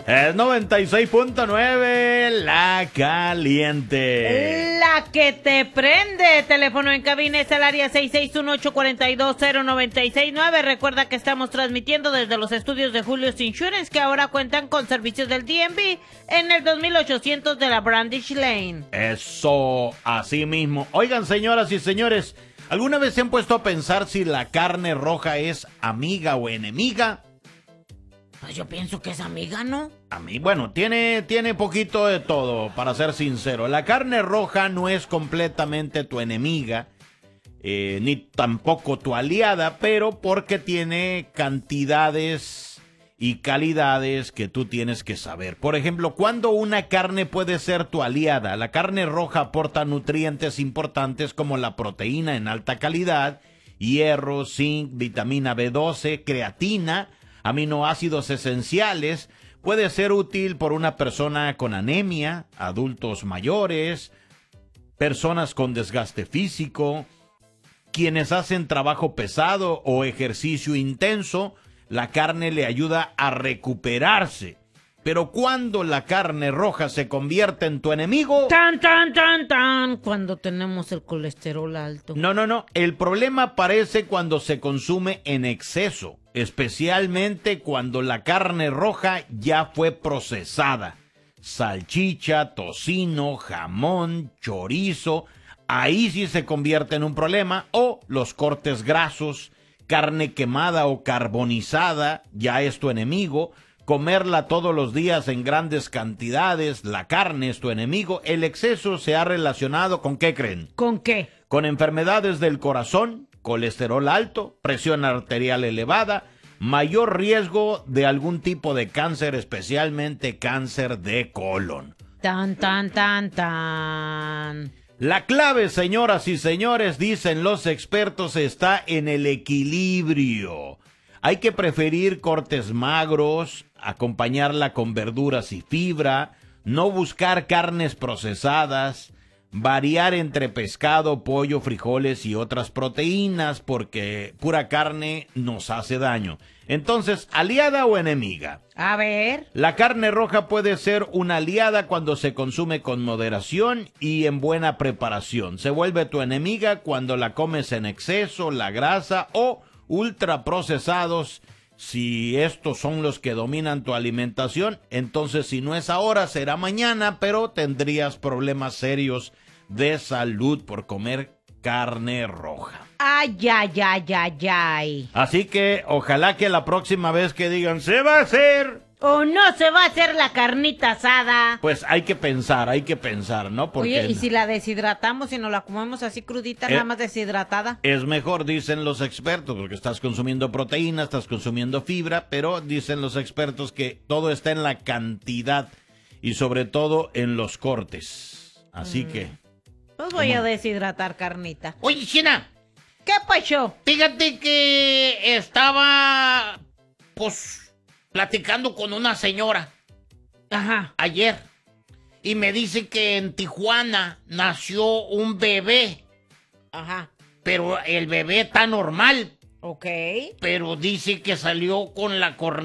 Es 96.9, La Caliente. La que te prende. Teléfono en cabina es el área 661-842-0969. Recuerda que estamos transmitiendo desde los estudios de Julius Insurance, que ahora cuentan con servicios del DMV en el 2800 de la Brandish Lane. Eso, así mismo. Oigan, señoras y señores, ¿alguna vez se han puesto a pensar si la carne roja es amiga o enemiga? Pues yo pienso que es amiga, ¿no? A mí, bueno, tiene poquito de todo, para ser sincero. La carne roja no es completamente tu enemiga, ni tampoco tu aliada, pero porque tiene cantidades y calidades que tú tienes que saber. Por ejemplo, ¿cuándo una carne puede ser tu aliada? La carne roja aporta nutrientes importantes como la proteína en alta calidad, hierro, zinc, vitamina B12, creatina, aminoácidos esenciales. Puede ser útil por una persona con anemia, adultos mayores, personas con desgaste físico, quienes hacen trabajo pesado o ejercicio intenso. La carne le ayuda a recuperarse. Pero cuando la carne roja se convierte en tu enemigo... ¡Tan, tan, tan, tan! Cuando tenemos el colesterol alto. No. El problema aparece cuando se consume en exceso, especialmente cuando la carne roja ya fue procesada. Salchicha, tocino, jamón, chorizo, ahí sí se convierte en un problema. O los cortes grasos, carne quemada o carbonizada, ya es tu enemigo. Comerla todos los días en grandes cantidades, la carne es tu enemigo. El exceso se ha relacionado ¿con qué creen? ¿Con qué? Con enfermedades del corazón, colesterol alto, presión arterial elevada, mayor riesgo de algún tipo de cáncer, especialmente cáncer de colon. Tan, tan, tan, tan. La clave, señoras y señores, dicen los expertos, está en el equilibrio. Hay que preferir cortes magros, acompañarla con verduras y fibra, no buscar carnes procesadas, variar entre pescado, pollo, frijoles y otras proteínas, porque pura carne nos hace daño. Entonces, ¿aliada o enemiga? A ver. La carne roja puede ser una aliada cuando se consume con moderación y en buena preparación. Se vuelve tu enemiga cuando la comes en exceso, la grasa o ultraprocesados. Si estos son los que dominan tu alimentación, entonces si no es ahora, será mañana, pero tendrías problemas serios de salud por comer carne roja. Ay, ay, ay, ay, ay. Así que ojalá que la próxima vez que digan se va a hacer o no se va a hacer la carnita asada, pues hay que pensar, ¿no? Porque oye, ¿y si la deshidratamos y nos la comemos así crudita, nada más deshidratada? Es mejor, dicen los expertos, porque estás consumiendo proteína, estás consumiendo fibra, pero dicen los expertos que todo está en la cantidad y sobre todo en los cortes. Así que... Pues voy a deshidratar carnita. Oye, China, ¿Qué pasó? fíjate que estaba, pues, platicando con una señora Ajá. ayer y me dice que en Tijuana nació un bebé, Ajá. pero el bebé está normal, Ok. pero dice que salió con la corneta